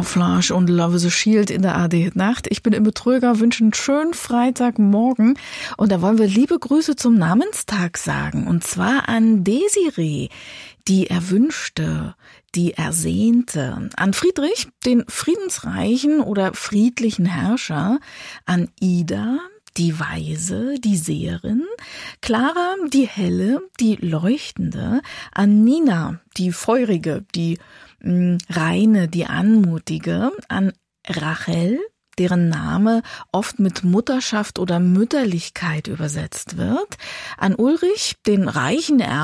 Camouflage und Love is a Shield in der ARD-Nacht. Ich bin Imme Tröger, wünsche einen schönen Freitagmorgen. Und da wollen wir liebe Grüße zum Namenstag sagen. Und zwar an Desiree, die Erwünschte, die Ersehnte. An Friedrich, den friedensreichen oder friedlichen Herrscher. An Ida, die Weise, die Seherin, Clara, die Helle, die Leuchtende, an Nina, die Feurige, die Reine, die Anmutige, an Rachel, deren Name oft mit Mutterschaft oder Mütterlichkeit übersetzt wird, an Ulrich, den reichen